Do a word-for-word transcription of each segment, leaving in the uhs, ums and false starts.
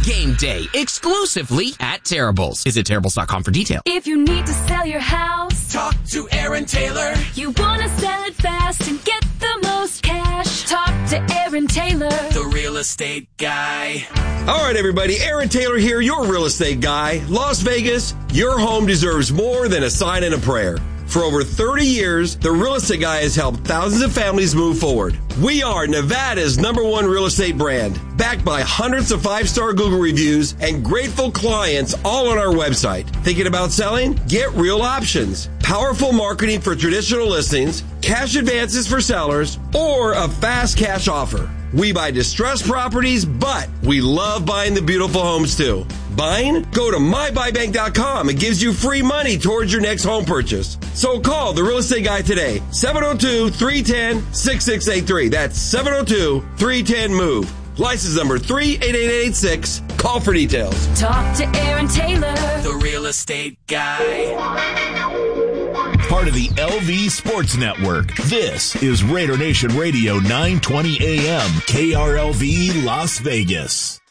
game day exclusively at Terrible's. Visit Terrible's dot com for details. If you need to sell your house, talk to Aaron Taylor. You want to sell it fast and get the most cash, talk to Aaron Taylor, the real estate guy. All right, everybody. Aaron Taylor here, your real estate guy. Las Vegas, your home deserves more than a sign and a prayer. For over thirty years, the Real Estate Guy has helped thousands of families move forward. We are Nevada's number one real estate brand, backed by hundreds of five-star Google reviews and grateful clients all on our website. Thinking about selling? Get Real Options. Powerful marketing for traditional listings, cash advances for sellers, or a fast cash offer. We buy distressed properties, but we love buying the beautiful homes too. Buying? Go to my buy bank dot com. It gives you free money towards your next home purchase. So call the Real Estate Guy today, seven oh two, three one zero, six six eight three. That's seven oh two, three one zero, MOVE. License number three eight eight eight six. Call for details. Talk to Aaron Taylor, the Real Estate Guy. Part of the L V Sports Network. This is Raider Nation Radio, nine twenty A M, K R L V, Las Vegas.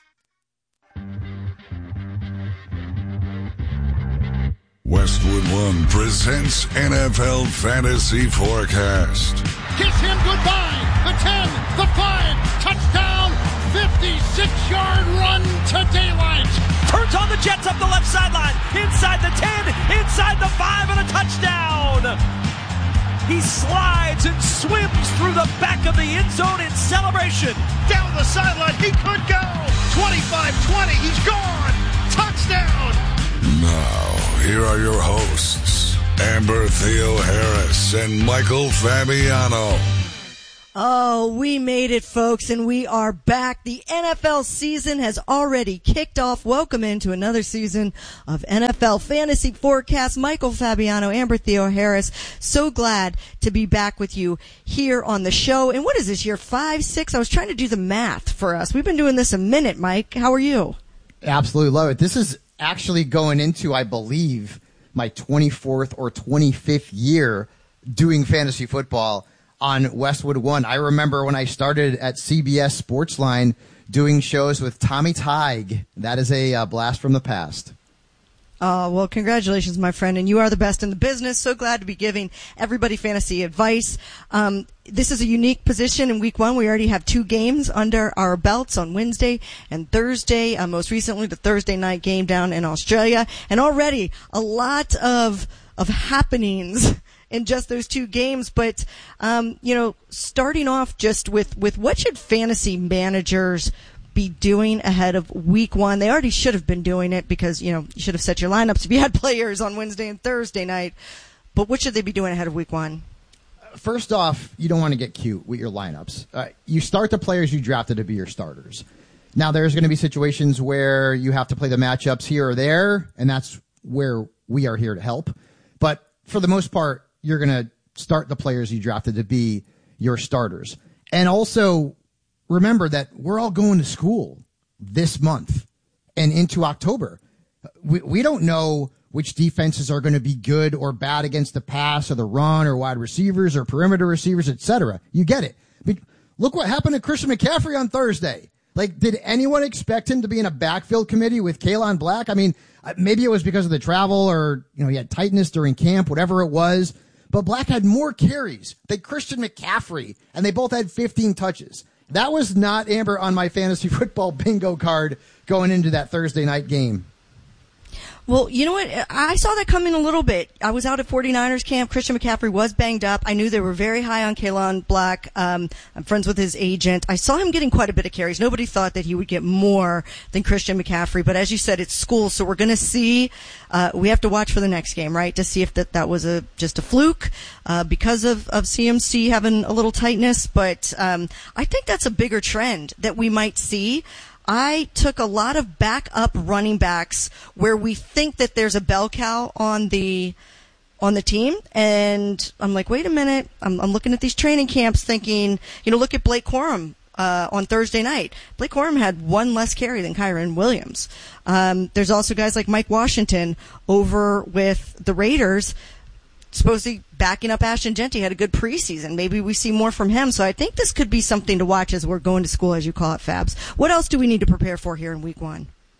Westwood One presents N F L Fantasy Forecast. Kiss him goodbye. The ten, the five, touchdown, fifty-six-yard run to daylight. Turns on the Jets up the left sideline, inside the ten, inside the five, and a touchdown. He slides and swims through the back of the end zone in celebration. Down the sideline, he could go. twenty-five twenty, he's gone. Touchdown. Now, here are your hosts, Amber Theoharis and Michael Fabiano. Oh, we made it, folks, and we are back. The N F L season has already kicked off. Welcome into another season of N F L Fantasy Forecast. Michael Fabiano, Amber Theoharis. So glad to be back with you here on the show. And what is this, year five, six? I was trying to do the math for us. We've been doing this a minute, Mike. How are you? Absolutely love it. This is actually going into, I believe, my twenty-fourth or twenty-fifth year doing fantasy football on Westwood One. I remember when I started at C B S Sportsline doing shows with Tommy Tighe. That is a uh, blast from the past. Oh, well, congratulations, my friend, and you are the best in the business. So glad to be giving everybody fantasy advice. Um, this is a unique position in week one. We already have two games under our belts on Wednesday and Thursday. Uh, most recently, the Thursday night game down in Australia, and already a lot of of happenings in just those two games. But, um, you know, starting off just with, with what should fantasy managers be doing ahead of week one? They already should have been doing it because, you know, you should have set your lineups if you had players on Wednesday and Thursday night. But what should they be doing ahead of week one? First off, you don't want to get cute with your lineups. Uh, you start the players you drafted to be your starters. Now, there's going to be situations where you have to play the matchups here or there, and that's where we are here to help. But for the most part, you're going to start the players you drafted to be your starters. And also remember that we're all going to school this month and into October. We, we don't know which defenses are going to be good or bad against the pass or the run or wide receivers or perimeter receivers, et cetera. You get it. But look what happened to Christian McCaffrey on Thursday. Like, did anyone expect him to be in a backfield committee with Kalen Black? I mean, maybe it was because of the travel or, you know, he had tightness during camp, whatever it was. But Black had more carries than Christian McCaffrey, and they both had fifteen touches. That was not, Amber, on my fantasy football bingo card going into that Thursday night game. Well, you know what? I saw that coming a little bit. I was out at 49ers camp. Christian McCaffrey was banged up. I knew they were very high on Kalen Black. Um, I'm friends with his agent. I saw him getting quite a bit of carries. Nobody thought that he would get more than Christian McCaffrey. But as you said, it's school, so we're going to see. Uh, we have to watch for the next game, right, to see if that, that was a just a fluke uh, because of, of C M C having a little tightness. But um, I think that's a bigger trend that we might see. I took a lot of backup running backs where we think that there's a bell cow on the on the team, and I'm like, wait a minute. I'm, I'm looking at these training camps thinking, you know, look at Blake Corum uh, on Thursday night. Blake Corum had one less carry than Kyren Williams. Um, there's also guys like Mike Washington over with the Raiders, supposedly backing up Ashton Genty, had a good preseason. Maybe we see more from him. So I think this could be something to watch as we're going to school, as you call it, Fabs. What else do we need to prepare for here in week one?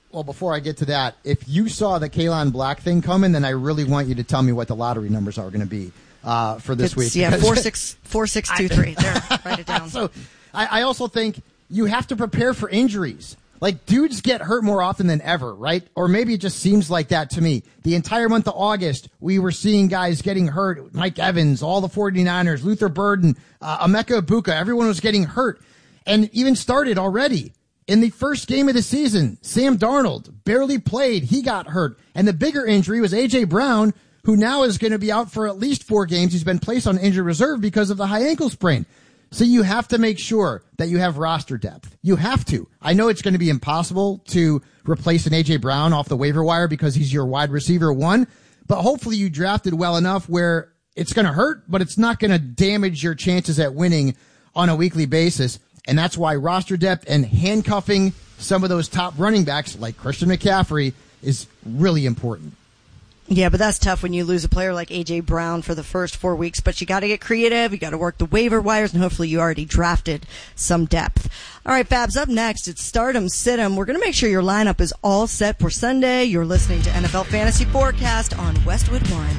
Well, before I get to that, if you saw the Kalon Black thing coming, then I really want you to tell me what the lottery numbers are going to be uh, for this it's, week. Yeah, four six four six two three. There, write it down. So, I, I also think you have to prepare for injuries. Like, dudes get hurt more often than ever, right? Or maybe it just seems like that to me. The entire month of August, we were seeing guys getting hurt. Mike Evans, all the 49ers, Luther Burden, uh, Emeka Ibuka, everyone was getting hurt. And even started already. In the first game of the season, Sam Darnold barely played. He got hurt. And the bigger injury was A J. Brown, who now is going to be out for at least four games. He's been placed on injured reserve because of the high ankle sprain. So you have to make sure that you have roster depth. You have to. I know it's going to be impossible to replace an A J. Brown off the waiver wire because he's your wide receiver one, but hopefully you drafted well enough where it's going to hurt, but it's not going to damage your chances at winning on a weekly basis. And that's why roster depth and handcuffing some of those top running backs like Christian McCaffrey is really important. Yeah, but that's tough when you lose a player like A J. Brown for the first four weeks. But you got to get creative. You got to work the waiver wires, and hopefully you already drafted some depth. All right, Babs, up next, it's Stardom Situm. We're going to make sure your lineup is all set for Sunday. You're listening to N F L Fantasy Forecast on Westwood One.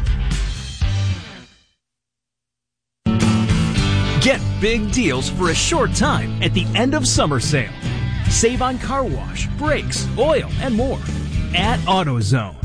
Get big deals for a short time at the end of summer sale. Save on car wash, brakes, oil, and more at AutoZone.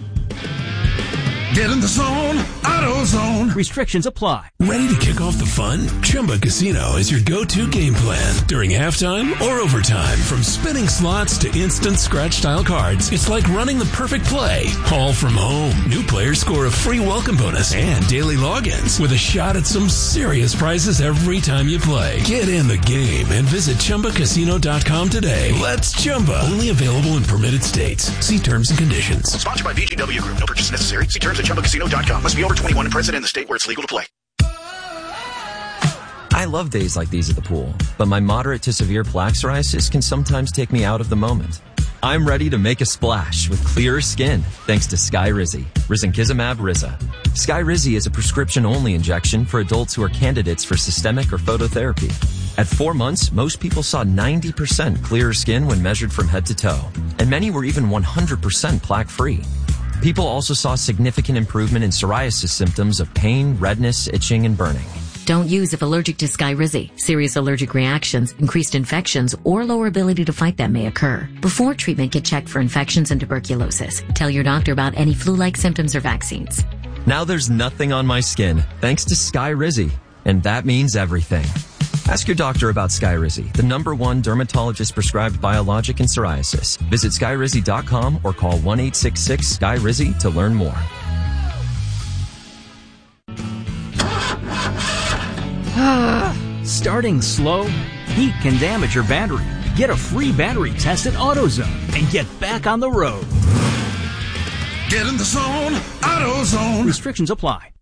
Get in the zone, AutoZone. Restrictions apply. Ready to kick off the fun? Chumba Casino is your go-to game plan during halftime or overtime. From spinning slots to instant scratch-style cards, it's like running the perfect play, all from home. New players score a free welcome bonus and daily logins with a shot at some serious prizes every time you play. Get in the game and visit Chumba Casino dot com today. Let's Chumba. Only available in permitted states. See terms and conditions. Sponsored by V G W Group. No purchase necessary. See terms at Chumba Casino dot com. Must be over twenty-one and present in the state where it's legal to play. I love days like these at the pool, but my moderate to severe plaque psoriasis can sometimes take me out of the moment. I'm ready to make a splash with clearer skin thanks to Skyrizi, Risankizumab Riza. Skyrizi is a prescription-only injection for adults who are candidates for systemic or phototherapy. At four months, most people saw ninety percent clearer skin when measured from head to toe, and many were even one hundred percent plaque-free. People also saw significant improvement in psoriasis symptoms of pain, redness, itching, and burning. Don't use if allergic to Skyrizi. Serious allergic reactions, increased infections, or lower ability to fight them may occur. Before treatment, get checked for infections and tuberculosis. Tell your doctor about any flu-like symptoms or vaccines. Now there's nothing on my skin thanks to Skyrizi, and that means everything. Ask your doctor about Skyrizi, the number one dermatologist-prescribed biologic in psoriasis. Visit Skyrizi dot com or call one eight six six S K Y R I Z I to learn more. Starting slow? Heat can damage your battery. Get a free battery test at AutoZone and get back on the road. Get in the zone, AutoZone. Restrictions apply.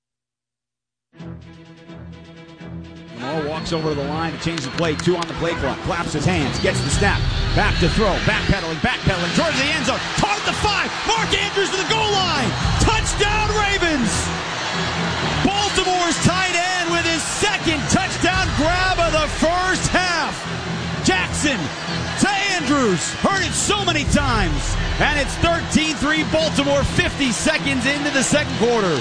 Lamar walks over to the line to change the play. Two on the play clock. Claps his hands. Gets the snap. Back to throw. Backpedaling. Backpedaling. Towards the end zone. Caught at the five. Mark Andrews to the goal line. Touchdown Ravens. Baltimore's tight end with his second touchdown grab of the first half. Jackson to Andrews. Heard it so many times. And it's thirteen three Baltimore, fifty seconds into the second quarter.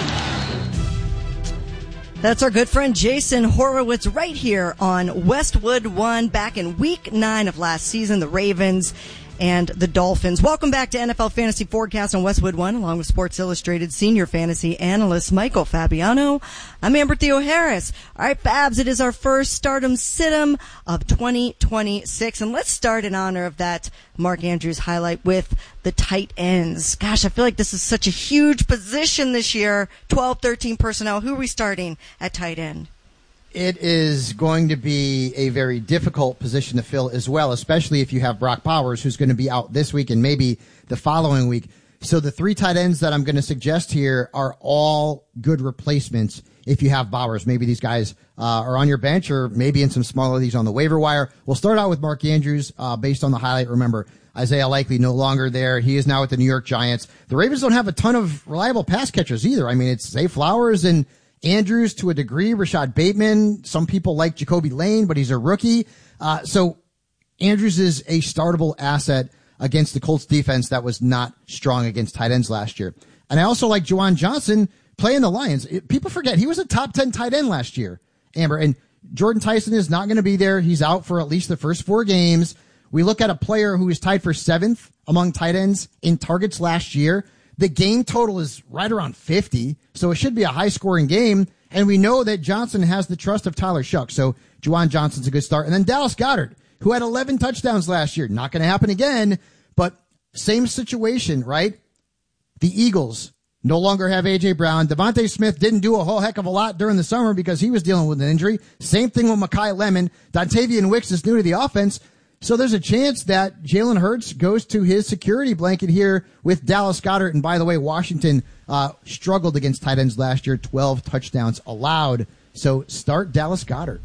That's our good friend Jason Horowitz right here on Westwood One back in week nine of last season, the Ravens and the Dolphins. Welcome back to N F L Fantasy Forecast on Westwood One, along with Sports Illustrated senior fantasy analyst Michael Fabiano. I'm Amber Theo Harris. All right, Babs, it is our first Stardom Situm of twenty twenty-six, and let's start in honor of that Mark Andrews highlight with the tight ends. Gosh, I feel like this is such a huge position this year. twelve, thirteen personnel. Who are we starting at tight end? It is going to be a very difficult position to fill as well, especially if you have Brock Bowers, who's going to be out this week and maybe the following week. So the three tight ends that I'm going to suggest here are all good replacements if you have Bowers. Maybe these guys uh, are on your bench or maybe in some smaller leagues on the waiver wire. We'll start out with Mark Andrews uh, based on the highlight. Remember, Isaiah Likely no longer there. He is now with the New York Giants. The Ravens don't have a ton of reliable pass catchers either. I mean, it's Zay Flowers and Andrews to a degree, Rashad Bateman. Some people like Jacoby Lane, but he's a rookie. Uh, so Andrews is a startable asset against the Colts defense that was not strong against tight ends last year. And I also like Juwan Johnson playing the Lions. It, people forget he was a top ten tight end last year, Amber. And Jordan Tyson is not going to be there. He's out for at least the first four games. We look at a player who is tied for seventh among tight ends in targets last year. The game total is right around fifty, so it should be a high-scoring game. And we know that Johnson has the trust of Tyler Shuck, so Juwan Johnson's a good start. And then Dallas Goedert, who had eleven touchdowns last year. Not going to happen again, but same situation, right? The Eagles no longer have A J. Brown. Devontae Smith didn't do a whole heck of a lot during the summer because he was dealing with an injury. Same thing with Mekhi Lemon. Dontavian Wicks is new to the offense. So there's a chance that Jalen Hurts goes to his security blanket here with Dallas Goedert. And by the way, Washington uh, struggled against tight ends last year, twelve touchdowns allowed. So start Dallas Goedert.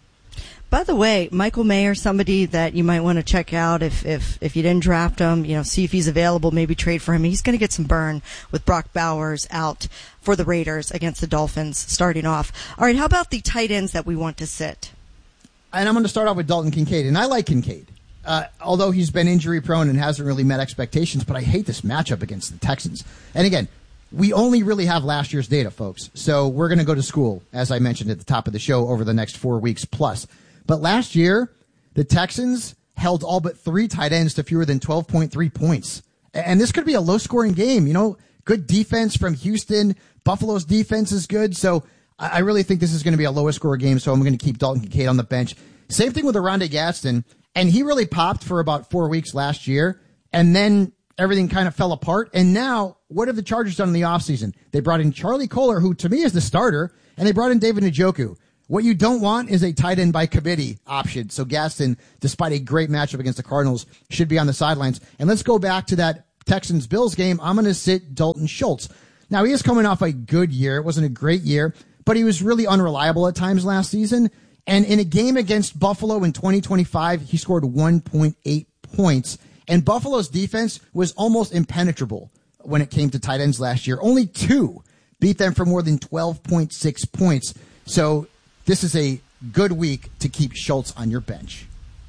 By the way, Michael Mayer, somebody that you might want to check out if, if, if you didn't draft him, you know, see if he's available, maybe trade for him. He's going to get some burn with Brock Bowers out for the Raiders against the Dolphins starting off. All right, how about the tight ends that we want to sit? And I'm going to start off with Dalton Kincaid, and I like Kincaid. Uh, although he's been injury prone and hasn't really met expectations, but I hate this matchup against the Texans. And again, we only really have last year's data, folks. So we're going to go to school, as I mentioned at the top of the show, over the next four weeks plus. But last year, the Texans held all but three tight ends to fewer than twelve point three points. And this could be a low-scoring game. You know, good defense from Houston. Buffalo's defense is good. So I really think this is going to be a lower-scoring game, so I'm going to keep Dalton Kincaid on the bench. Same thing with Oronde Gadsden. And he really popped for about four weeks last year, and then everything kind of fell apart. And now, what have the Chargers done in the offseason? They brought in Charlie Kolar, who to me is the starter, and they brought in David Njoku. What you don't want is a tight end by committee option. So Gadsden, despite a great matchup against the Cardinals, should be on the sidelines. And let's go back to that Texans-Bills game. I'm going to sit Dalton Schultz. Now, he is coming off a good year. It wasn't a great year, but he was really unreliable at times last season. And in a game against Buffalo in twenty twenty-five, he scored one point eight points. And Buffalo's defense was almost impenetrable when it came to tight ends last year. Only two beat them for more than twelve point six points. So this is a good week to keep Schultz on your bench.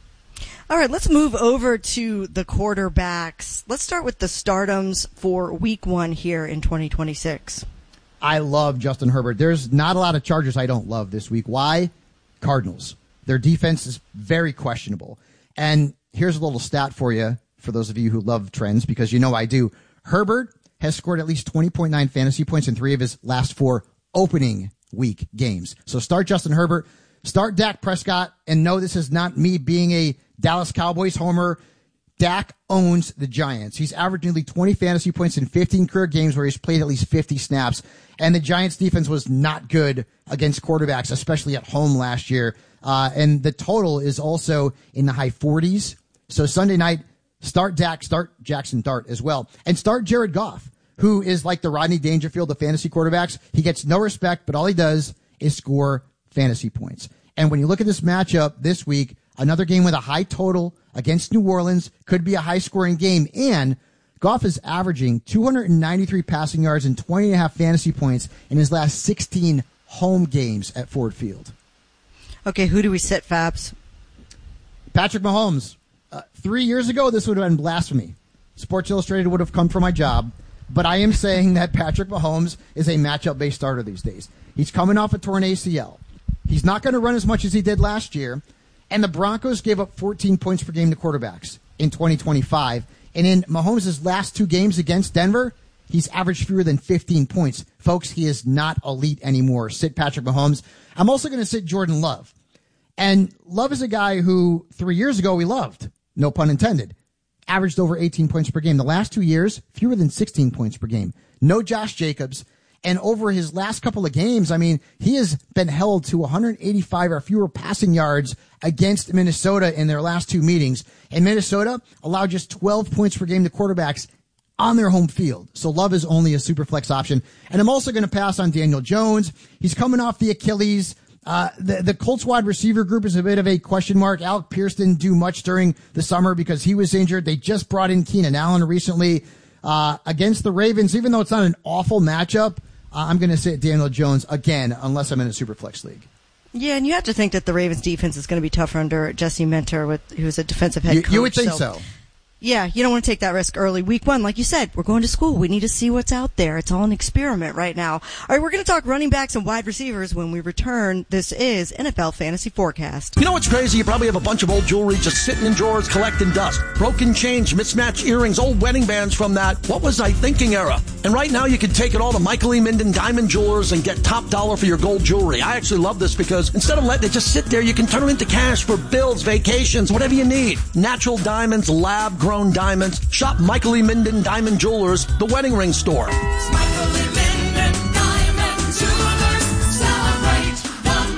All right, let's move over to the quarterbacks. Let's start with the stardoms for week one here in twenty twenty-six. I love Justin Herbert. There's not a lot of Chargers I don't love this week. Why? Cardinals. Their defense is very questionable. And here's a little stat for you, for those of you who love trends, because you know I do. Herbert has scored at least twenty point nine fantasy points in three of his last four opening week games. So start Justin Herbert, start Dak Prescott, and no, this is not me being a Dallas Cowboys homer. Dak owns the Giants. He's averaged nearly twenty fantasy points in fifteen career games where he's played at least fifty snaps. And the Giants defense was not good against quarterbacks, especially at home last year. Uh, and the total is also in the high forties. So Sunday night, start Dak, start Jackson Dart as well. And start Jared Goff, who is like the Rodney Dangerfield of fantasy quarterbacks. He gets no respect, but all he does is score fantasy points. And when you look at this matchup this week, another game with a high total against New Orleans, could be a high-scoring game. And Goff is averaging two hundred ninety-three passing yards and twenty and a half fantasy points in his last sixteen home games at Ford Field. Okay, who do we sit, Fabs? Patrick Mahomes. Uh, three years ago, this would have been blasphemy. Sports Illustrated would have come for my job. But I am saying that Patrick Mahomes is a matchup-based starter these days. He's coming off a torn A C L. He's not going to run as much as he did last year. And the Broncos gave up fourteen points per game to quarterbacks in twenty twenty-five. And in Mahomes' last two games against Denver, he's averaged fewer than fifteen points. Folks, he is not elite anymore. Sit Patrick Mahomes. I'm also going to sit Jordan Love. And Love is a guy who three years ago we loved, no pun intended, averaged over eighteen points per game. The last two years, fewer than sixteen points per game. No Josh Jacobs. And over his last couple of games, I mean, he has been held to one hundred eighty-five or fewer passing yards against Minnesota in their last two meetings. And Minnesota allowed just twelve points per game to quarterbacks on their home field. So Love is only a super flex option. And I'm also going to pass on Daniel Jones. He's coming off the Achilles. Uh, the, the Colts wide receiver group is a bit of a question mark. Alec Pierce didn't do much during the summer because he was injured. They just brought in Keenan Allen recently uh, against the Ravens. Even though it's not an awful matchup, uh, I'm going to sit Daniel Jones again, unless I'm in a super flex league. Yeah, and you have to think that the Ravens defense is going to be tougher under Jesse Minter, with who's a defensive head you, coach. You would think so. so. Yeah, you don't want to take that risk early. Week one, like you said, we're going to school. We need to see what's out there. It's all an experiment right now. All right, we're going to talk running backs and wide receivers when we return. This is N F L Fantasy Forecast. You know what's crazy? You probably have a bunch of old jewelry just sitting in drawers collecting dust. Broken chains, mismatched earrings, old wedding bands from that what was I thinking era. And right now you can take it all to Michael E. Minden Diamond Jewelers and get top dollar for your gold jewelry. I actually love this because instead of letting it just sit there, you can turn it into cash for bills, vacations, whatever you need. Natural diamonds, lab-grown diamonds. Shop Michael E. Minden Diamond Jewelers, the wedding ring store. Michael E. Minden Diamond Jewelers, celebrate the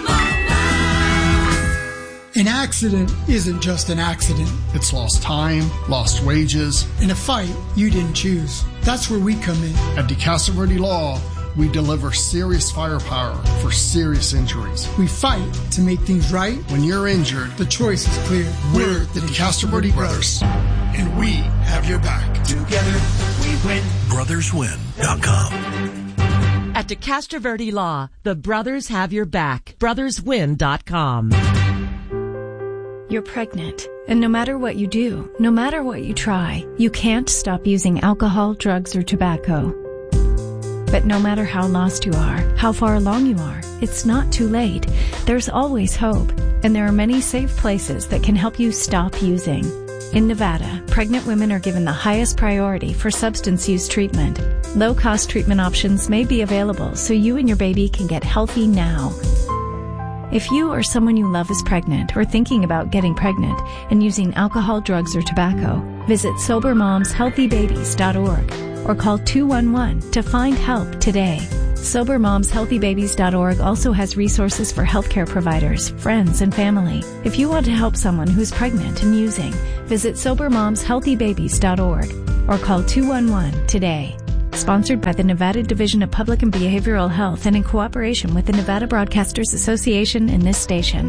moment. An accident isn't just an accident. It's lost time, lost wages, and a fight you didn't choose. That's where we come in. At DeCastro Law, we deliver serious firepower for serious injuries. We fight to make things right. When you're injured, the choice is clear. We're the DeCastro brothers, and we have your back. Together we win. brothers win dot com. At DeCastro Verde Law, the brothers have your back. brothers win dot com. You're pregnant, and no matter what you do, no matter what you try, you can't stop using alcohol, drugs, or tobacco. But no matter how lost you are, how far along you are, it's not too late. There's always hope, and there are many safe places that can help you stop using. In Nevada, pregnant women are given the highest priority for substance use treatment. Low-cost treatment options may be available so you and your baby can get healthy now. If you or someone you love is pregnant or thinking about getting pregnant and using alcohol, drugs, or tobacco, visit sober moms healthy babies dot org or call two one one to find help today. sober moms healthy babies dot org also has resources for healthcare providers, friends, and family. If you want to help someone who's pregnant and using, visit sober moms healthy babies dot org or call two one one today. Sponsored by the Nevada Division of Public and Behavioral Health and in cooperation with the Nevada Broadcasters Association and this station.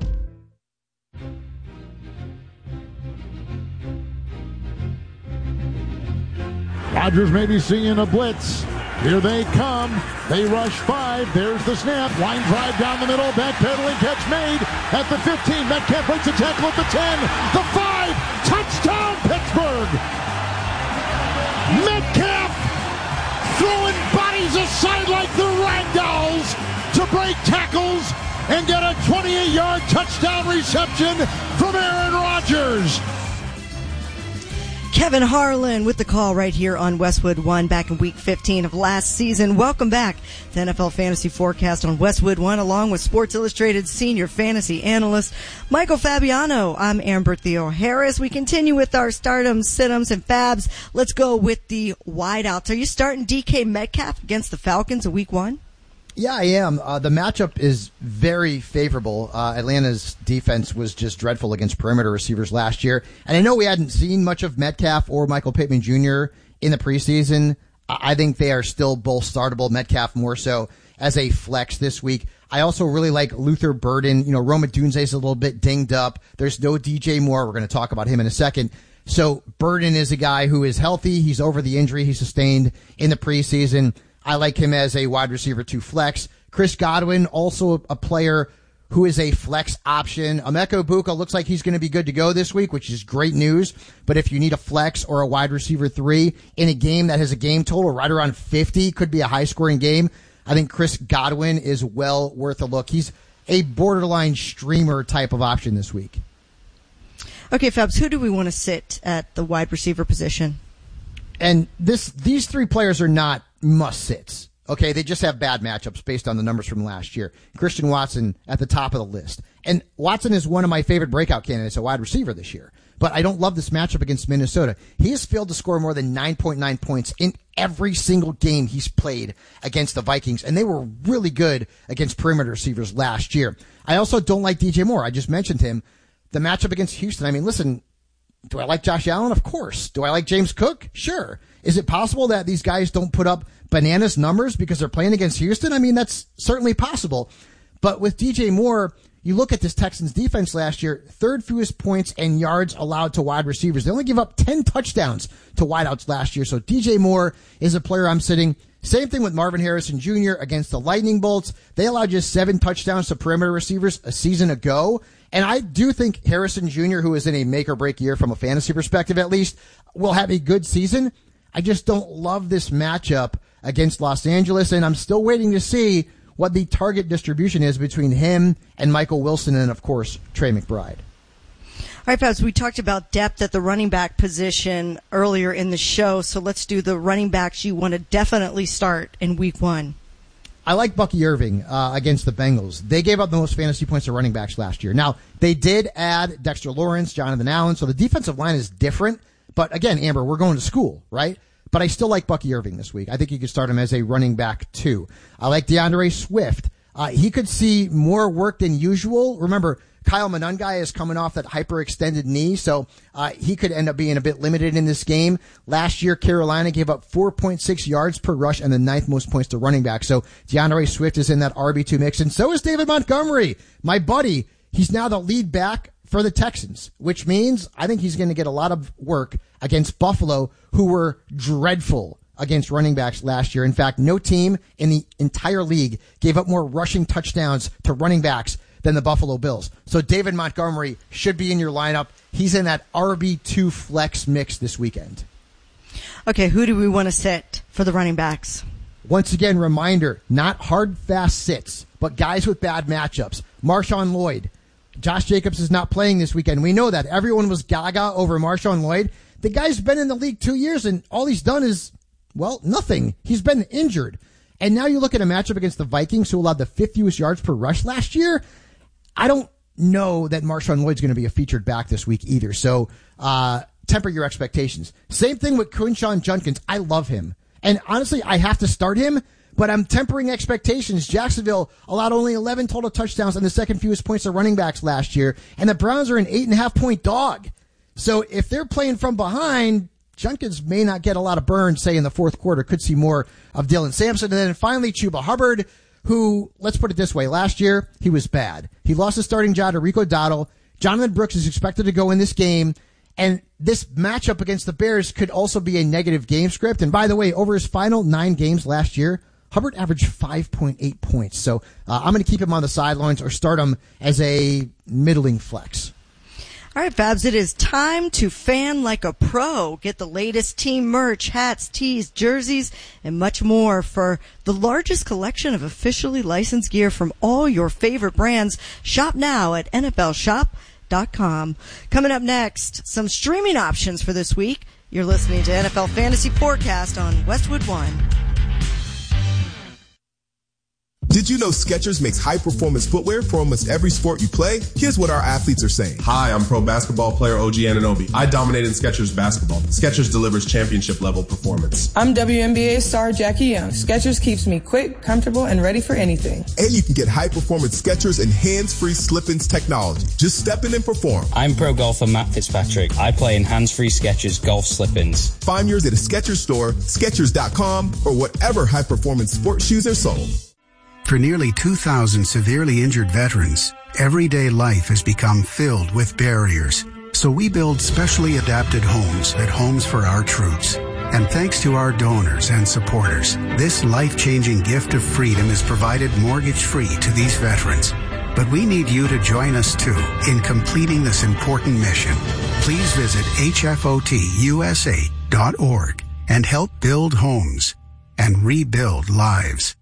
Rodgers may be seeing a blitz. Here they come. They rush five. There's the snap. Line drive down the middle. Backpedaling catch made at the fifteen. Metcalf breaks a tackle at the ten. The five. Touchdown, Pittsburgh. Metcalf throwing bodies aside like the ragdolls to break tackles and get a twenty-eight-yard touchdown reception from Aaron Rodgers. Kevin Harlan with the call right here on Westwood One back in week fifteen of last season. Welcome back to N F L Fantasy Forecast on Westwood One along with Sports Illustrated senior fantasy analyst Michael Fabiano. I'm Amber Theo Harris. We continue with our stardoms, situms, and fabs. Let's go with the wideouts. Are you starting D K Metcalf against the Falcons in week one? Yeah, I am. Uh, the matchup is very favorable. Uh, Atlanta's defense was just dreadful against perimeter receivers last year. And I know we hadn't seen much of Metcalf or Michael Pittman Junior in the preseason. I think they are still both startable. Metcalf more so as a flex this week. I also really like Luther Burden. You know, Rome Odunze's a little bit dinged up. There's no D J Moore. We're going to talk about him in a second. So Burden is a guy who is healthy. He's over the injury he sustained in the preseason. I like him as a wide receiver to flex. Chris Godwin, also a player who is a flex option. Emeka Egbuka looks like he's going to be good to go this week, which is great news. But if you need a flex or a wide receiver three in a game that has a game total right around fifty, could be a high-scoring game, I think Chris Godwin is well worth a look. He's a borderline streamer type of option this week. Okay, Fabs, who do we want to sit at the wide receiver position? And this these three players are not must-sits. Okay, they just have bad matchups based on the numbers from last year. Christian Watson at the top of the list. And Watson is one of my favorite breakout candidates, a wide receiver this year. But I don't love this matchup against Minnesota. He has failed to score more than nine point nine points in every single game he's played against the Vikings. And they were really good against perimeter receivers last year. I also don't like D J Moore. I just mentioned him. The matchup against Houston, I mean, listen, do I like Josh Allen? Of course. Do I like James Cook? Sure. Is it possible that these guys don't put up bananas numbers because they're playing against Houston? I mean, that's certainly possible. But with D J Moore, you look at this Texans defense last year, third fewest points and yards allowed to wide receivers. They only give up ten touchdowns to wideouts last year. So D J Moore is a player I'm sitting. Same thing with Marvin Harrison Junior against the Lightning Bolts. They allowed just seven touchdowns to perimeter receivers a season ago. And I do think Harrison Junior, who is in a make-or-break year from a fantasy perspective at least, will have a good season. I just don't love this matchup against Los Angeles, and I'm still waiting to see what the target distribution is between him and Michael Wilson and, of course, Trey McBride. All right, Fabs, we talked about depth at the running back position earlier in the show, so let's do the running backs you want to definitely start in week one. I like Bucky Irving uh, against the Bengals. They gave up the most fantasy points to running backs last year. Now, they did add Dexter Lawrence, Jonathan Allen, so the defensive line is different. But again, Amber, we're going to school, right? But I still like Bucky Irving this week. I think you could start him as a running back, too. I like DeAndre Swift. Uh, he could see more work than usual. Remember, Kyle Monangai is coming off that hyperextended knee, so uh, he could end up being a bit limited in this game. Last year, Carolina gave up four point six yards per rush and the ninth most points to running back. So DeAndre Swift is in that R B two mix, and so is David Montgomery, my buddy. He's now the lead back for the Texans, which means I think he's going to get a lot of work against Buffalo, who were dreadful against running backs last year. In fact, no team in the entire league gave up more rushing touchdowns to running backs than the Buffalo Bills. So David Montgomery should be in your lineup. He's in that R B two flex mix this weekend. Okay, who do we want to sit for the running backs? Once again, reminder, not hard, fast sits, but guys with bad matchups. Marshawn Lloyd. Josh Jacobs is not playing this weekend. We know that. Everyone was gaga over Marshawn Lloyd. The guy's been in the league two years, and all he's done is, well, nothing. He's been injured. And now you look at a matchup against the Vikings, who allowed the fifth fewest yards per rush last year. I don't know that Marshawn Lloyd's going to be a featured back this week either. So uh temper your expectations. Same thing with Quinshon Judkins. I love him. And honestly, I have to start him, but I'm tempering expectations. Jacksonville allowed only eleven total touchdowns and the second fewest points to running backs last year. And the Browns are an eight and a half point dog. So if they're playing from behind, Judkins may not get a lot of burn, say, in the fourth quarter. Could see more of Dylan Sampson. And then finally, Chuba Hubbard, who, let's put it this way, last year, he was bad. He lost his starting job to Rico Dowdle. Jonathan Brooks is expected to go in this game, and this matchup against the Bears could also be a negative game script. And by the way, over his final nine games last year, Hubbard averaged five point eight points. So uh, I'm going to keep him on the sidelines or start him as a middling flex. All right, Fabs, it is time to fan like a pro. Get the latest team merch, hats, tees, jerseys, and much more for the largest collection of officially licensed gear from all your favorite brands. Shop now at N F L shop dot com. Coming up next, some streaming options for this week. You're listening to N F L Fantasy Forecast on Westwood One. Did you know Skechers makes high-performance footwear for almost every sport you play? Here's what our athletes are saying. Hi, I'm pro basketball player O G Anunoby. I dominate in Skechers basketball. Skechers delivers championship-level performance. I'm W N B A star Jackie Young. Skechers keeps me quick, comfortable, and ready for anything. And you can get high-performance Skechers and hands-free slip-ins technology. Just step in and perform. I'm pro golfer Matt Fitzpatrick. I play in hands-free Skechers golf slip-ins. Find yours at a Skechers store, Skechers dot com, or whatever high-performance sports shoes are sold. For nearly two thousand severely injured veterans, everyday life has become filled with barriers. So we build specially adapted homes at Homes for Our Troops. And thanks to our donors and supporters, this life-changing gift of freedom is provided mortgage-free to these veterans. But we need you to join us, too, in completing this important mission. Please visit H F O T U S A dot org and help build homes and rebuild lives.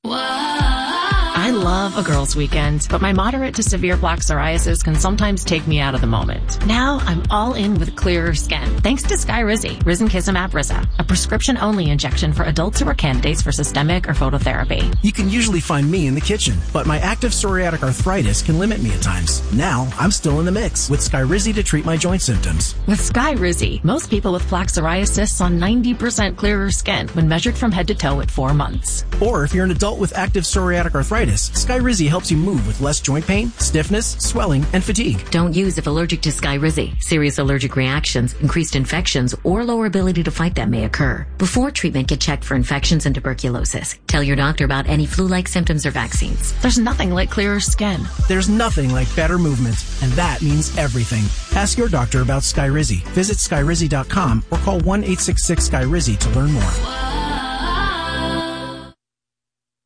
I love a girls' weekend, but my moderate to severe plaque psoriasis can sometimes take me out of the moment. Now I'm all in with clearer skin, thanks to Skyrizi, Risankizumab Riza, a prescription-only injection for adults who are candidates for systemic or phototherapy. You can usually find me in the kitchen, but my active psoriatic arthritis can limit me at times. Now I'm still in the mix with Skyrizi to treat my joint symptoms. With Skyrizi, most people with plaque psoriasis saw ninety percent clearer skin when measured from head to toe at four months. Or if you're an adult with active psoriatic arthritis, Skyrizi helps you move with less joint pain, stiffness, swelling, and fatigue. Don't use if allergic to Skyrizi. Serious allergic reactions, increased infections, or lower ability to fight them may occur. Before treatment, get checked for infections and tuberculosis. Tell your doctor about any flu-like symptoms or vaccines. There's nothing like clearer skin. There's nothing like better movement, and that means everything. Ask your doctor about Skyrizi. Visit Skyrizi dot com or call one eight six six Skyrizi to learn more. Welcome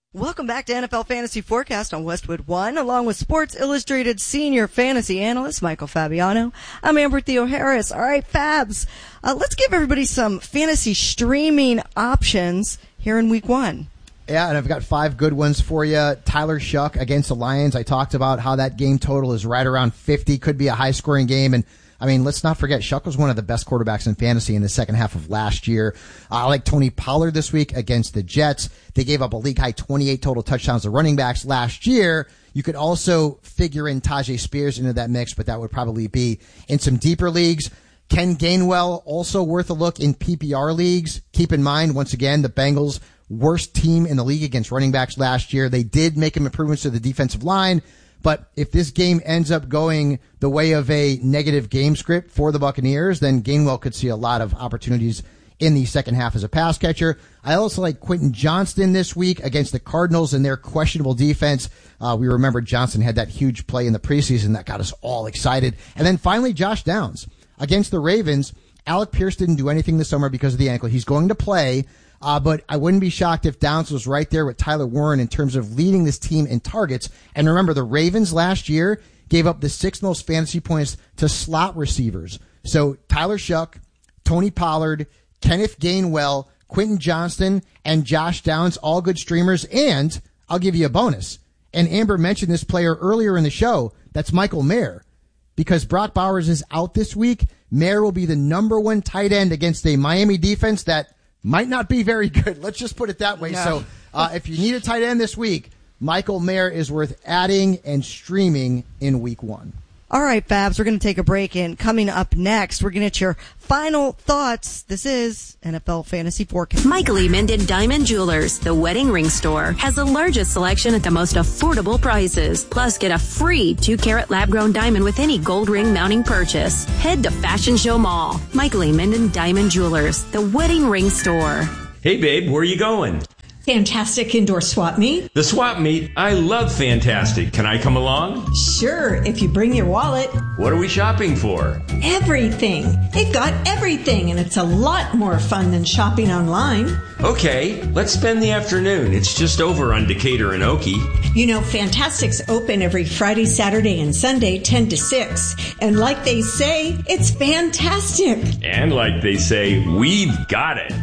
Welcome back to N F L Fantasy Forecast on Westwood One, along with Sports Illustrated senior fantasy analyst Michael Fabiano. I'm Amber Theo Harris. All right, Fabs, uh, let's give everybody some fantasy streaming options here in week one. Yeah, and I've got five good ones for you. Tyler Shuck against the Lions. I talked about how that game total is right around fifty. Could be a high-scoring game. And, I mean, let's not forget, Shuck was one of the best quarterbacks in fantasy in the second half of last year. Uh, I like Tony Pollard this week against the Jets. They gave up a league-high twenty-eight total touchdowns to running backs last year. You could also figure in Tajay Spears into that mix, but that would probably be in some deeper leagues. Ken Gainwell, also worth a look in P P R leagues. Keep in mind, once again, the Bengals' worst team in the league against running backs last year. They did make some improvements to the defensive line, but if this game ends up going the way of a negative game script for the Buccaneers, then Gainwell could see a lot of opportunities in the second half as a pass catcher. I also like Quentin Johnston this week against the Cardinals and their questionable defense. Uh, we remember Johnston had that huge play in the preseason that got us all excited. And then finally, Josh Downs against the Ravens. Alec Pierce didn't do anything this summer because of the ankle. He's going to play. Uh, but I wouldn't be shocked if Downs was right there with Tyler Warren in terms of leading this team in targets. And remember, the Ravens last year gave up the sixth most fantasy points to slot receivers. So Tyler Shuck, Tony Pollard, Kenneth Gainwell, Quentin Johnston, and Josh Downs, all good streamers. And I'll give you a bonus. And Amber mentioned this player earlier in the show. That's Michael Mayer. Because Brock Bowers is out this week, Mayer will be the number one tight end against a Miami defense that might not be very good. Let's just put it that way. No. So uh, if you need a tight end this week, Michael Mayer is worth adding and streaming in week one. All right, Fabs, we're going to take a break, and coming up next, we're going to get your final thoughts. This is N F L Fantasy Forecast. Michael E. Minden Diamond Jewelers, the wedding ring store, has the largest selection at the most affordable prices. Plus, get a free two-carat lab-grown diamond with any gold ring mounting purchase. Head to Fashion Show Mall. Michael E. Minden Diamond Jewelers, the wedding ring store. Hey, babe, where are you going? Fantastic Indoor Swap Meet. The swap meet? I love Fantastic. Can I come along? Sure, if you bring your wallet. What are we shopping for? Everything. They've got everything, and it's a lot more fun than shopping online. Okay, let's spend the afternoon. It's just over on Decatur and Okie. You know, Fantastic's open every Friday, Saturday, and Sunday, ten to six. And like they say, it's fantastic. And like they say, we've got it.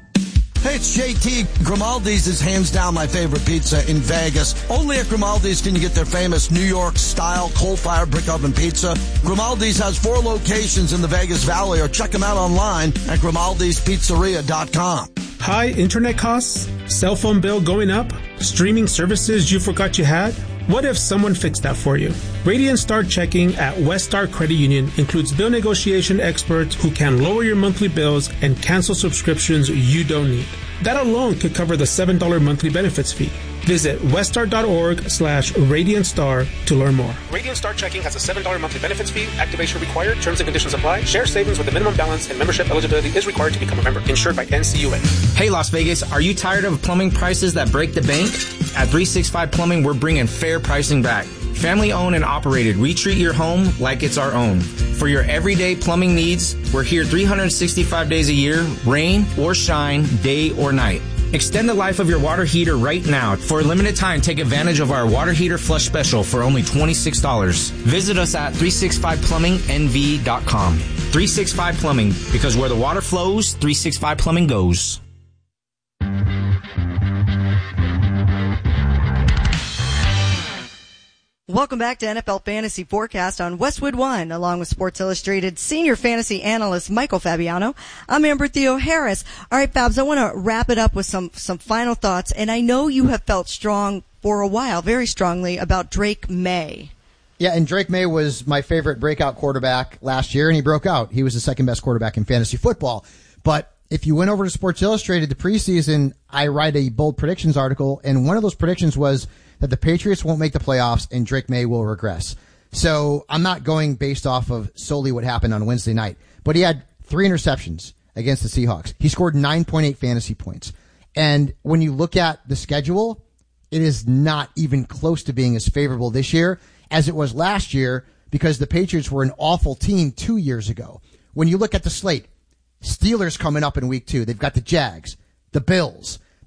Hey, it's J T. Grimaldi's is hands down my favorite pizza in Vegas. Only at Grimaldi's can you get their famous New York-style coal-fired brick oven pizza. Grimaldi's has four locations in the Vegas Valley, or check them out online at grimaldis pizzeria dot com. High internet costs? Cell phone bill going up? Streaming services you forgot you had? What if someone fixed that for you? Radiant Star Checking at West Star Credit Union includes bill negotiation experts who can lower your monthly bills and cancel subscriptions you don't need. That alone could cover the seven dollars monthly benefits fee. Visit weststar.org slash Radiant Star to learn more. Radiant Star Checking has a seven dollars monthly benefits fee. Activation required. Terms and conditions apply. Share savings with a minimum balance, and membership eligibility is required to become a member. Insured by N C U A. Hey, Las Vegas, are you tired of plumbing prices that break the bank? At three sixty-five Plumbing, we're bringing fair pricing back. Family owned and operated, we treat your home like it's our own. For your everyday plumbing needs, we're here three hundred sixty-five days a year, rain or shine, day or night. Extend the life of your water heater right now. For a limited time, take advantage of our water heater flush special for only twenty-six dollars. Visit us at three sixty-five plumbing N V dot com. three sixty-five Plumbing, because where the water flows, three sixty-five Plumbing goes. Welcome back to N F L Fantasy Forecast on Westwood One, along with Sports Illustrated senior fantasy analyst Michael Fabiano. I'm Amber Theo Harris. All right, Fabs, I want to wrap it up with some, some final thoughts, and I know you have felt strong for a while, very strongly, about Drake May. Yeah, and Drake May was my favorite breakout quarterback last year, and he broke out. He was the second best quarterback in fantasy football. But if you went over to Sports Illustrated the preseason, I write a bold predictions article, and one of those predictions was that the Patriots won't make the playoffs and Drake May will regress. So I'm not going based off of solely what happened on Wednesday night, but he had three interceptions against the Seahawks. He scored nine point eight fantasy points. And when you look at the schedule, it is not even close to being as favorable this year as it was last year, because the Patriots were an awful team two years ago. When you look at the slate, Steelers coming up in week two. They've got the Jags, the Bills,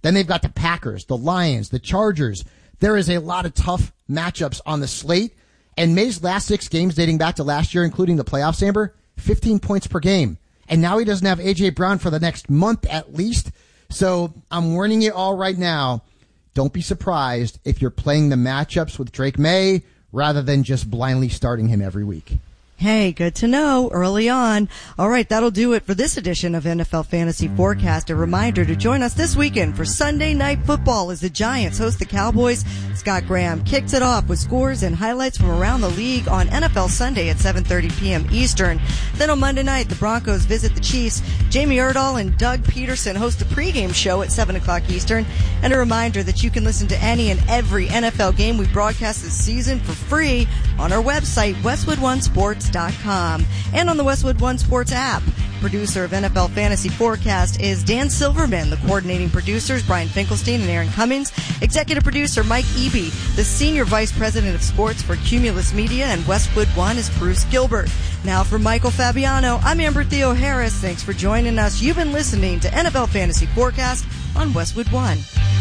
Then they've got the Packers, the Lions, the Chargers. There is a lot of tough matchups on the slate. And May's last six games dating back to last year, including the playoffs, Amber, fifteen points per game. And now he doesn't have A J. Brown for the next month at least. So I'm warning you all right now. Don't be surprised if you're playing the matchups with Drake May rather than just blindly starting him every week. Hey, good to know early on. All right, that'll do it for this edition of N F L Fantasy Forecast. A reminder to join us this weekend for Sunday Night Football as the Giants host the Cowboys. Scott Graham kicks it off with scores and highlights from around the league on N F L Sunday at seven thirty p.m. Eastern. Then on Monday night, the Broncos visit the Chiefs. Jamie Erdahl and Doug Peterson host the pregame show at seven o'clock Eastern. And a reminder that you can listen to any and every N F L game we broadcast this season for free on our website, westwood one sports dot com, and on the Westwood One Sports app. Producer of N F L Fantasy Forecast is Dan Silverman. The coordinating producers, Brian Finkelstein and Aaron Cummings. Executive producer, Mike Eby. The senior vice president of sports for Cumulus Media and Westwood One is Bruce Gilbert. Now for Michael Fabiano, I'm Amber Theo Harris. Thanks for joining us. You've been listening to N F L Fantasy Forecast on Westwood One.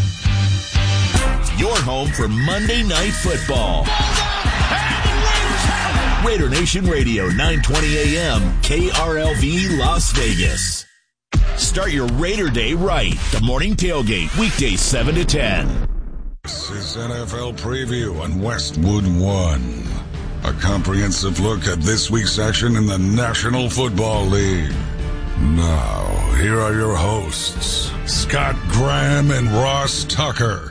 Your home for Monday Night Football. Raider Nation Radio, nine twenty a.m., K R L V, Las Vegas. Start your Raider Day right. The morning tailgate, weekdays seven to ten. This is N F L Preview on Westwood One. A comprehensive look at this week's action in the National Football League. Now, here are your hosts, Scott Graham and Ross Tucker.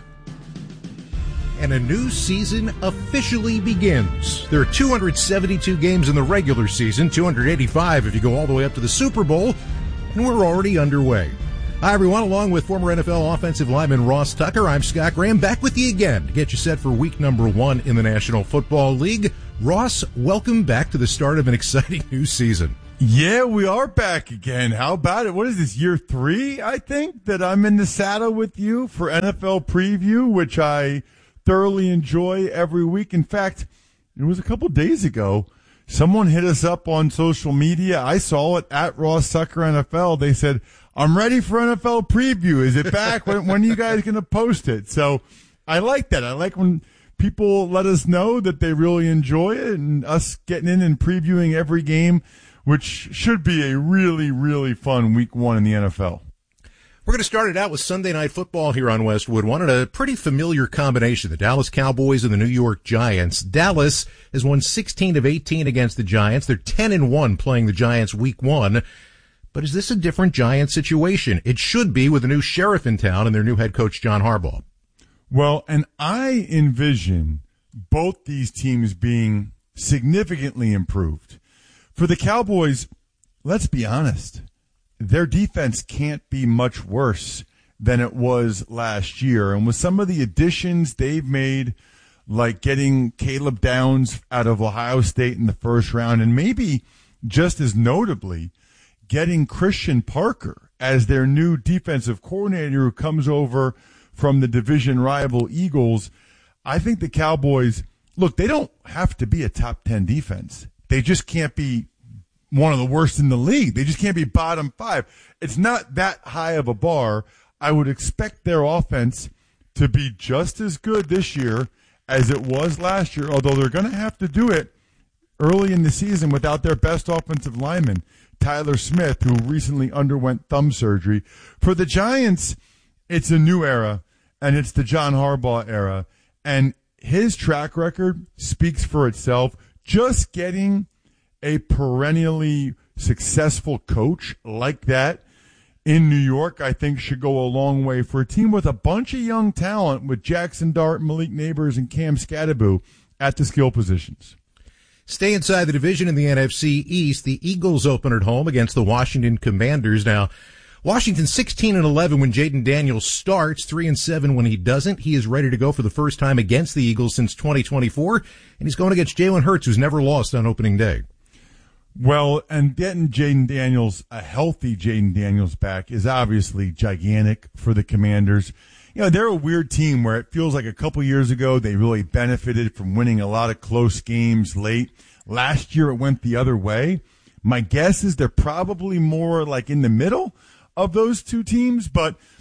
And a new season officially begins. There are two hundred seventy-two games in the regular season, two hundred eighty-five if you go all the way up to the Super Bowl, and we're already underway. Hi, everyone. Along with former N F L offensive lineman Ross Tucker, I'm Scott Graham, back with you again to get you set for week number one in the National Football League. Ross, welcome back to the start of an exciting new season. Yeah, we are back again. How about it? What is this, year three, I think, that I'm in the saddle with you for N F L Preview, which I thoroughly enjoy every week. In fact, it was a couple days ago, someone hit us up on social media. I saw it at Ross Tucker N F L. They said, I'm ready for N F L Preview. Is it back? when, when are you guys going to post it? So I like that. I like when people let us know that they really enjoy it and us getting in and previewing every game, which should be a really, really fun week one in the N F L. We're going to start it out with Sunday Night Football here on Westwood One, and a pretty familiar combination, the Dallas Cowboys and the New York Giants. Dallas has won sixteen of eighteen against the Giants. They're ten and one playing the Giants week one. But is this a different Giants situation? It should be, with a new sheriff in town and their new head coach, John Harbaugh. Well, and I envision both these teams being significantly improved. For the Cowboys, let's be honest, their defense can't be much worse than it was last year. And with some of the additions they've made, like getting Caleb Downs out of Ohio State in the first round, and maybe just as notably, getting Christian Parker as their new defensive coordinator who comes over from the division rival Eagles, I think the Cowboys, look, they don't have to be a top ten defense. They just can't be one of the worst in the league. They just can't be bottom five. It's not that high of a bar. I would expect their offense to be just as good this year as it was last year, although they're going to have to do it early in the season without their best offensive lineman, Tyler Smith, who recently underwent thumb surgery. For the Giants, it's a new era, and it's the John Harbaugh era, and his track record speaks for itself. Just getting a perennially successful coach like that in New York, I think, should go a long way for a team with a bunch of young talent with Jackson Dart, Malik Neighbors, and Cam Scadaboo at the skill positions. Stay inside the division in the N F C East. The Eagles open at home against the Washington Commanders. Now, Washington sixteen and eleven when Jaden Daniels starts, three and seven when he doesn't. He is ready to go for the first time against the Eagles since twenty twenty-four, and he's going against Jalen Hurts, who's never lost on opening day. Well, and getting Jaden Daniels, a healthy Jaden Daniels back, is obviously gigantic for the Commanders. You know, they're a weird team where it feels like a couple years ago they really benefited from winning a lot of close games late. Last year it went the other way. My guess is they're probably more like in the middle of those two teams, but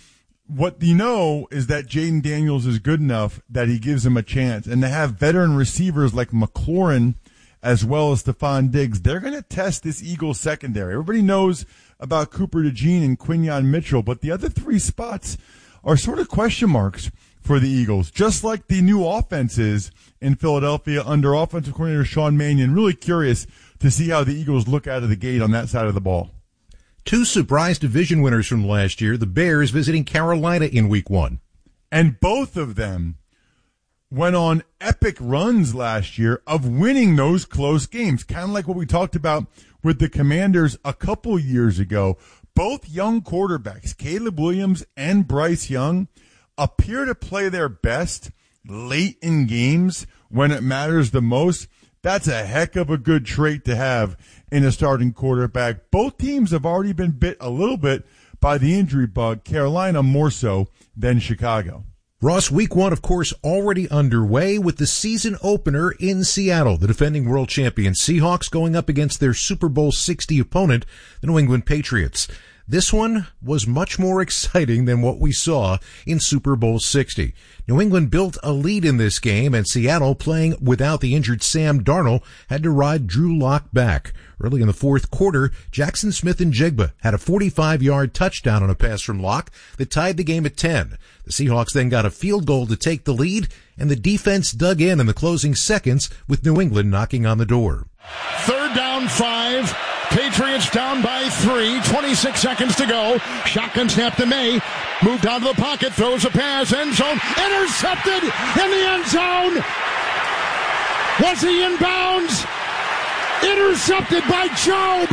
what you know is that Jaden Daniels is good enough that he gives him a chance. And to have veteran receivers like McLaurin as well as Stephon Diggs, they're going to test this Eagles secondary. Everybody knows about Cooper DeJean and Quinyon Mitchell, but the other three spots are sort of question marks for the Eagles, just like the new offenses in Philadelphia under offensive coordinator Sean Mannion. Really curious to see how the Eagles look out of the gate on that side of the ball. Two surprise division winners from last year, the Bears visiting Carolina in week one. And both of them went on epic runs last year of winning those close games, kind of like what we talked about with the Commanders a couple years ago. Both young quarterbacks, Caleb Williams and Bryce Young, appear to play their best late in games when it matters the most. That's a heck of a good trait to have in a starting quarterback. Both teams have already been bit a little bit by the injury bug, Carolina more so than Chicago. Ross, week one, of course, already underway with the season opener in Seattle. The defending world champion Seahawks going up against their Super Bowl sixty opponent, the New England Patriots. This one was much more exciting than what we saw in Super Bowl sixty. New England built a lead in this game, and Seattle, playing without the injured Sam Darnold, had to ride Drew Lock back. Early in the fourth quarter, Jackson Smith-Njigba had a forty-five-yard touchdown on a pass from Lock that tied the game at ten. The Seahawks then got a field goal to take the lead, and the defense dug in in the closing seconds with New England knocking on the door. Third down, five. Patriots down by three. twenty-six seconds to go. Shotgun snap to May. Moved out of the pocket. Throws a pass. End zone. Intercepted in the end zone. Was he in bounds? Intercepted by Job.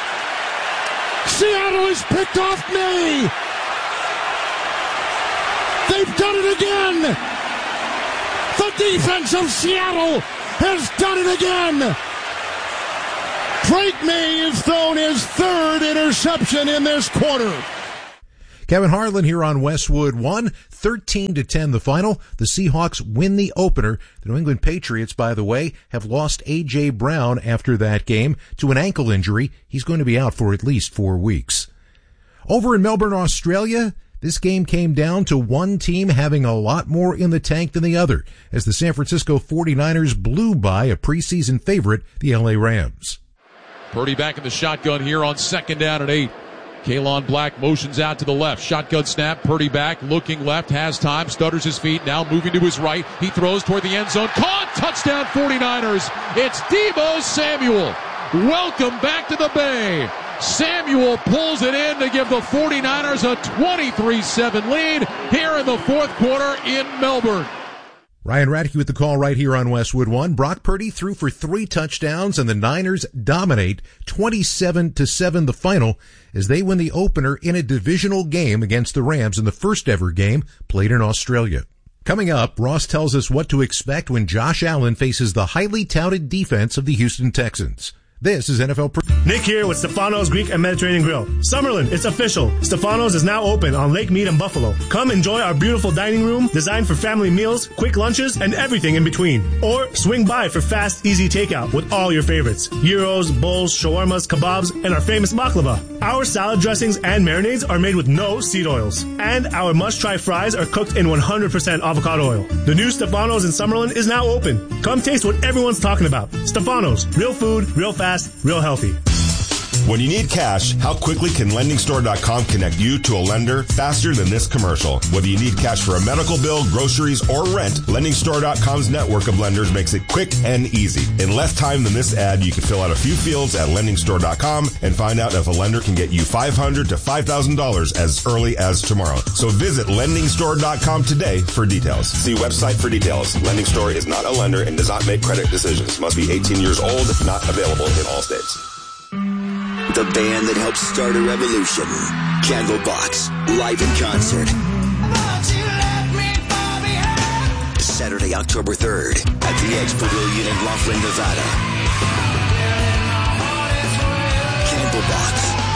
Seattle has picked off May. They've done it again. The defense of Seattle has done it again. Drake May has thrown his third interception in this quarter. Kevin Harlan here on Westwood One, thirteen to ten the final. The Seahawks win the opener. The New England Patriots, by the way, have lost A J. Brown after that game to an ankle injury. He's going to be out for at least four weeks. Over in Melbourne, Australia, this game came down to one team having a lot more in the tank than the other, as the San Francisco forty-niners blew by a preseason favorite, the L A Rams. Purdy back in the shotgun here on second down and eight. Kalon Black motions out to the left. Shotgun snap. Purdy back, looking left, has time, stutters his feet, now moving to his right. He throws toward the end zone. Caught! Touchdown forty-niners. It's Deebo Samuel. Welcome back to the Bay. Samuel pulls it in to give the forty-niners a twenty-three seven lead here in the fourth quarter in Melbourne. Ryan Radke with the call right here on Westwood One. Brock Purdy threw for three touchdowns, and the Niners dominate twenty-seven to seven the final as they win the opener in a divisional game against the Rams in the first ever game played in Australia. Coming up, Ross tells us what to expect when Josh Allen faces the highly touted defense of the Houston Texans. This is N F L Pre- Nick here with Stefano's Greek and Mediterranean Grill. Summerlin, it's official. Stefano's is now open on Lake Mead and Buffalo. Come enjoy our beautiful dining room designed for family meals, quick lunches, and everything in between. Or swing by for fast, easy takeout with all your favorites. Gyros, bowls, shawarmas, kebabs, and our famous baklava. Our salad dressings and marinades are made with no seed oils. And our must-try fries are cooked in one hundred percent avocado oil. The new Stefano's in Summerlin is now open. Come taste what everyone's talking about. Stefano's. Real food, real fast. Real healthy. When you need cash, how quickly can lending store dot com connect you to a lender faster than this commercial? Whether you need cash for a medical bill, groceries, or rent, lending store dot com's network of lenders makes it quick and easy. In less time than this ad, you can fill out a few fields at lending store dot com and find out if a lender can get you five hundred dollars to five thousand dollars as early as tomorrow. So visit lending store dot com today for details. See website for details. Lending Store is not a lender and does not make credit decisions. Must be eighteen years old. Not available in all states. The band that helped start a revolution. Candlebox, live in concert. Saturday, October third, at the Edge Pavilion in Laughlin, Nevada. Candlebox,